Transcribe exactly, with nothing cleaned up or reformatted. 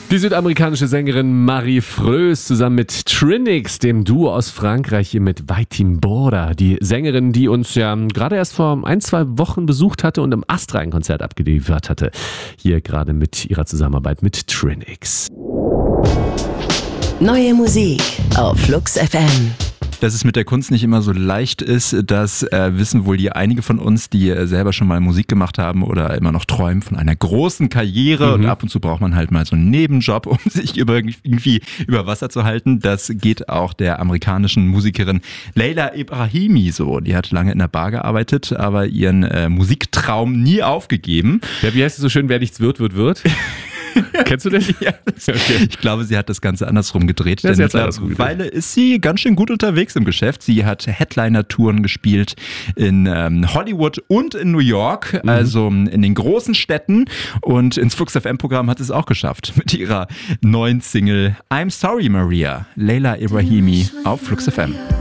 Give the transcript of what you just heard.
Die südamerikanische Sängerin Marie Freus zusammen mit Trinix, dem Duo aus Frankreich, hier mit Vitimbora. Die Sängerin, die uns ja gerade erst vor ein, zwei Wochen besucht hatte und im Astra ein Konzert abgeliefert hatte. Hier gerade mit ihrer Zusammenarbeit mit Trinix. Neue Musik auf Flux F M. Dass es mit der Kunst nicht immer so leicht ist, das äh, wissen wohl die einige von uns, die äh, selber schon mal Musik gemacht haben oder immer noch träumen von einer großen Karriere. Mhm. Und ab und zu braucht man halt mal so einen Nebenjob, um sich über, irgendwie über Wasser zu halten. Das geht auch der amerikanischen Musikerin Leila Ibrahimi so. Die hat lange in der Bar gearbeitet, aber ihren äh, Musiktraum nie aufgegeben. Ja, wie heißt es so schön, wer nichts wird, wird, wird? Kennst du den? Ja, okay. Ich glaube, sie hat das Ganze andersrum gedreht. Ja, denn mittlerweile ist sie ganz schön gut unterwegs im Geschäft. Sie hat Headliner-Touren gespielt in ähm, Hollywood und in New York, mhm. also in den großen Städten. Und ins Flux F M-Programm hat sie es auch geschafft mit ihrer neuen Single I'm Sorry Maria. Leila Ibrahimi auf Flux F M.